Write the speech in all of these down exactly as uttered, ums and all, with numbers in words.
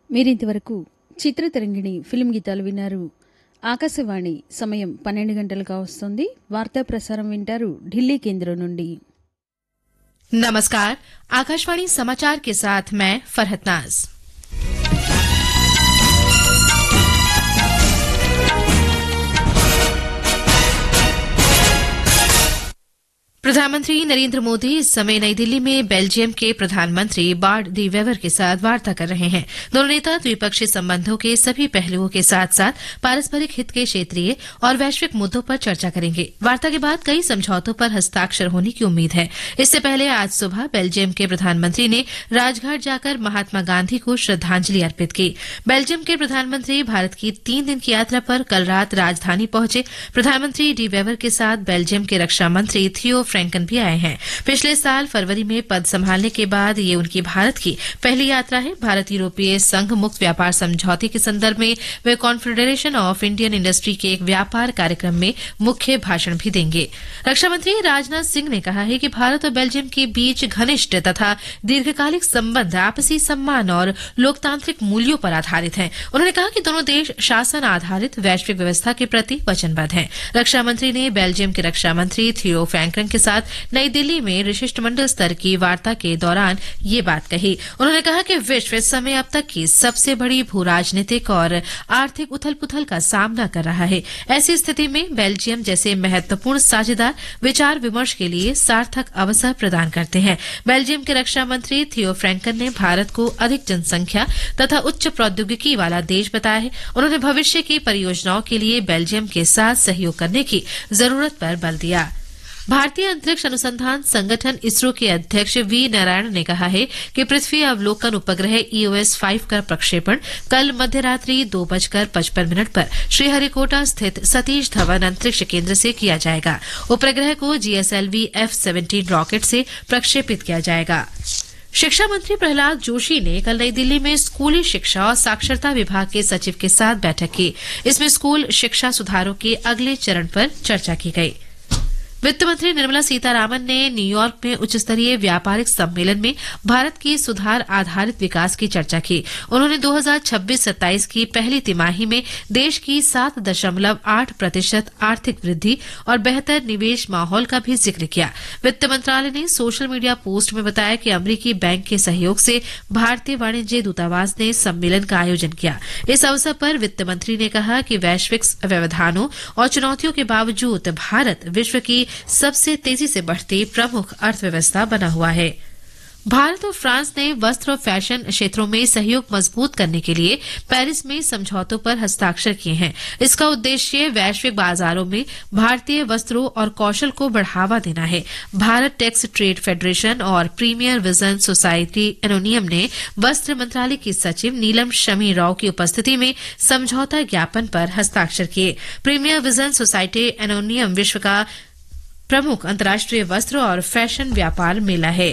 మీరింతవరకు చిత్రతరంగిణి ఫిల్మ్ గీతాలు విన్నారు. ఆకాశవాణి సమయం పన్నెండు గంటలుగా వస్తుంది. వార్తా ప్రసారం వింటారు ఢిల్లీ కేంద్రం నుండి. नमस्कार, आकाशवाणी समाचार के साथ मैं फरहत नाज। प्रधानमंत्री नरेंद्र मोदी इस समय नई दिल्ली में बेल्जियम के प्रधानमंत्री बार्ट डी वेवर के साथ वार्ता कर रहे हैं। दोनों नेता द्विपक्षीय संबंधों के सभी पहलुओं के साथ साथ पारस्परिक हित के क्षेत्रीय और वैश्विक मुद्दों पर चर्चा करेंगे। वार्ता के बाद कई समझौतों पर हस्ताक्षर होने की उम्मीद है। इससे पहले आज सुबह बेल्जियम के प्रधानमंत्री ने राजघाट जाकर महात्मा गांधी को श्रद्धांजलि अर्पित की। बेल्जियम के प्रधानमंत्री भारत की तीन दिन की यात्रा पर कल रात राजधानी पहुंचे। प्रधानमंत्री डी वेवर के साथ बेल्जियम के रक्षा मंत्री थियो फ्रैंकन भी आए हैं। पिछले साल फरवरी में पद संभालने के बाद ये उनकी भारत की पहली यात्रा है। भारत यूरोपीय संघ मुक्त व्यापार समझौते के संदर्भ में वे कॉन्फेडरेशन ऑफ इंडियन इंडस्ट्री के एक व्यापार कार्यक्रम में मुख्य भाषण भी देंगे। रक्षा मंत्री राजनाथ सिंह ने कहा है कि भारत और बेल्जियम के बीच घनिष्ठ तथा दीर्घकालिक संबंध आपसी सम्मान और लोकतांत्रिक मूल्यों पर आधारित हैं। उन्होंने कहा कि दोनों देश शासन आधारित वैश्विक व्यवस्था के प्रति वचनबद्ध हैं। रक्षा मंत्री ने बेल्जियम के रक्षा मंत्री थियो फ्रैंकन के साथ नई दिल्ली में शिष्टमंडल स्तर की वार्ता के दौरान ये बात कही। उन्होंने कहा कि विश्व इस समय अब तक की सबसे बड़ी भू राजनीतिक और आर्थिक उथल पुथल का सामना कर रहा है। ऐसी स्थिति में बेल्जियम जैसे महत्वपूर्ण साझेदार विचार विमर्श के लिए सार्थक अवसर प्रदान करते हैं। बेल्जियम के रक्षा मंत्री थियो फ्रैंकन ने भारत को अधिक जनसंख्या तथा उच्च प्रौद्योगिकी वाला देश बताया है। उन्होंने भविष्य की परियोजनाओं के लिए बेल्जियम के साथ सहयोग करने की जरूरत पर बल दिया। भारतीय अंतरिक्ष अनुसंधान संगठन इसरो के अध्यक्ष वी नारायण ने कहा है कि पृथ्वी अवलोकन उपग्रह ईओएस पांच का प्रक्षेपण कल मध्यरात्रि दो बजकर पचपन मिनट पर श्रीहरिकोटा स्थित सतीश धवन अंतरिक्ष केंद्र से किया जाएगा। उपग्रह को जीएसएलवी एफ सत्रह रॉकेट से प्रक्षेपित किया जाएगा। शिक्षा मंत्री प्रहलाद जोशी ने कल नई दिल्ली में स्कूली शिक्षा और साक्षरता विभाग के सचिव के साथ बैठक की। इसमें स्कूल शिक्षा सुधारों के अगले चरण पर चर्चा की गई। वित्त मंत्री निर्मला सीतारामन ने न्यूयॉर्क में उच्च स्तरीय व्यापारिक सम्मेलन में भारत की सुधार आधारित विकास की चर्चा की। उन्होंने दो हज़ार छब्बीस सत्ताईस की पहली तिमाही में देश की सात दशमलव आठ प्रतिशत आर्थिक वृद्धि और बेहतर निवेश माहौल का भी जिक्र किया। वित्त मंत्रालय ने सोशल मीडिया पोस्ट में बताया कि अमरीकी बैंक के सहयोग से भारतीय वाणिज्य दूतावास ने सम्मेलन का आयोजन किया। इस अवसर पर वित्त मंत्री ने कहा कि वैश्विक व्यवधानों और चुनौतियों के बावजूद भारत विश्व की सबसे तेजी से बढ़ती प्रमुख अर्थव्यवस्था बना हुआ है। भारत और फ्रांस ने वस्त्र और फैशन क्षेत्रों में सहयोग मजबूत करने के लिए पेरिस में समझौतों पर हस्ताक्षर किए हैं। इसका उद्देश्य वैश्विक बाजारों में भारतीय वस्त्रों और कौशल को बढ़ावा देना है। भारत टेक्स ट्रेड फेडरेशन और प्रीमियर विजन सोसाइटी एनोनियम ने वस्त्र मंत्रालय की सचिव नीलम शमी राव की उपस्थिति में समझौता ज्ञापन पर हस्ताक्षर किए। प्रीमियर विजन सोसाइटी एनोनियम विश्व का प्रमुख अंतर्राष्ट्रीय वस्त्र और फैशन व्यापार मेला है।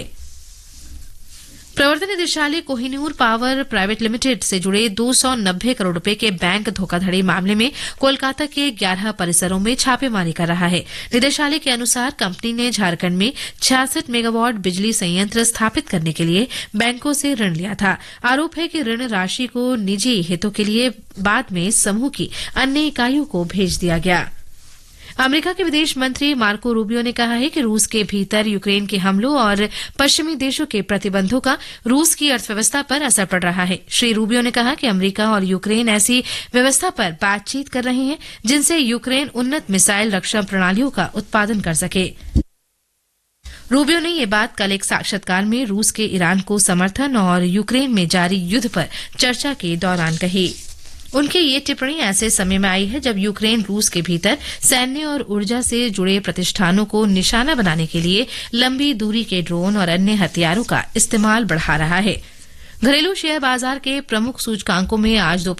प्रवर्तन निदेशालय कोहिनूर पावर प्राइवेट लिमिटेड से जुड़े दो सौ नब्बे करोड़ रुपए के बैंक धोखाधड़ी मामले में कोलकाता के ग्यारह परिसरों में छापेमारी कर रहा है। निदेशालय के अनुसार कंपनी ने झारखंड में छियासठ मेगावाट बिजली संयंत्र स्थापित करने के लिए बैंकों से ऋण लिया था। आरोप है कि ऋण राशि को निजी हितों के लिए बाद में समूह की अन्य इकाइयों को भेज दिया गया। अमेरिका के विदेश मंत्री मार्को रूबियो ने कहा है कि रूस के भीतर यूक्रेन के हमलों और पश्चिमी देशों के प्रतिबंधों का रूस की अर्थव्यवस्था पर असर पड़ रहा है। श्री रूबियो ने कहा कि अमेरिका और यूक्रेन ऐसी व्यवस्था पर बातचीत कर रहे हैं जिनसे यूक्रेन उन्नत मिसाइल रक्षा प्रणालियों का उत्पादन कर सके। रूबियो ने ये बात कल एक साक्षात्कार में रूस के ईरान को समर्थन और यूक्रेन में जारी युद्ध पर चर्चा के दौरान कही। उनकी ये टिप्पणी ऐसे समय में आई है जब यूक्रेन रूस के भीतर सैन्य और ऊर्जा से जुड़े प्रतिष्ठानों को निशाना बनाने के लिए लंबी दूरी के ड्रोन और अन्य हथियारों का इस्तेमाल बढ़ा रहा है। घरेलू शेयर बाजार के प्रमुख सूचकांकों में आज